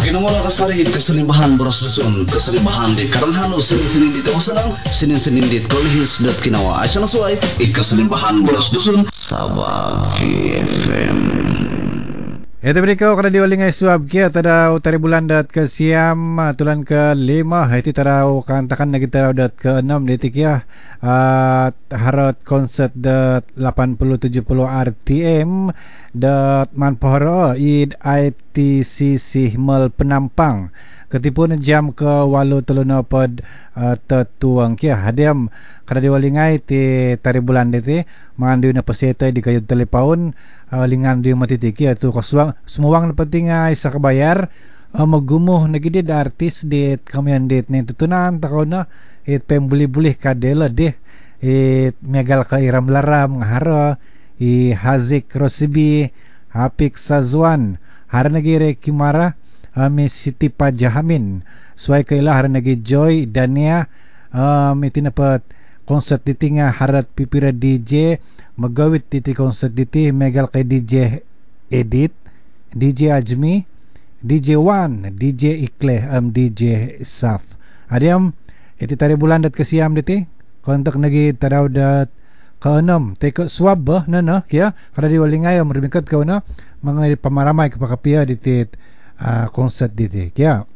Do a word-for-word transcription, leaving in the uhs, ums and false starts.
Kinamula kasarit kasalimbahan boros lusun kasalimbahan di karanghano sinin-sinin di tawasanang sinin-sinin di kolihis dot kinawa ay sana suay ikasalimbahan boros lusun Sabah F M. Itu berikut kada diwali ngai suab kia tada utari bulan dat ke siam tulan ke lima hati tarau kan takan lagi tarau dat ke enam detik ya uh, harot konsert dat lapan puluh tujuh puluh R T M dat manpohoro id I T C Sihmel Penampang ketipun jam ke walu teluna pod uh, tetuang kia hadiam kada diwali ngai ti tari bulan deti mangandu na peseta di kayu telepaun uh, lingan di matitik ya tu koswang semuang penting ay sa kabayar uh, magumuh nagidid artis dit kamian dit ni tutunan takaw na it pembuli-buli kadela deh it megal ka iram laram ngahara i Hazik Rosibi Hapik Sazwan har nagire Kimara Ami Siti Pajahamin suai kailah har nagi Joy Dania um, itinapat konsert diti nga harat pipira D J magawit diti konsert diti megal kay D J Edit D J Ajmi D J Wan D J Ikle um, D J Saf adiam iti tari bulan dat kasiam diti kontak nagi taraw dat kaenam teko swab bah na na kaya kada diwali ngayo merimikat ka na mga pamaramay kapakapia diti uh, konsert diti kaya